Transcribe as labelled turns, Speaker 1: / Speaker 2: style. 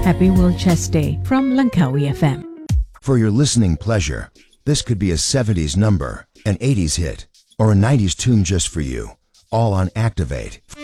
Speaker 1: Happy World Chess Day from Langkawi FM.
Speaker 2: For your listening pleasure, this could be a 70s number, an 80s hit, or a 90s tune just for you, all on Activate.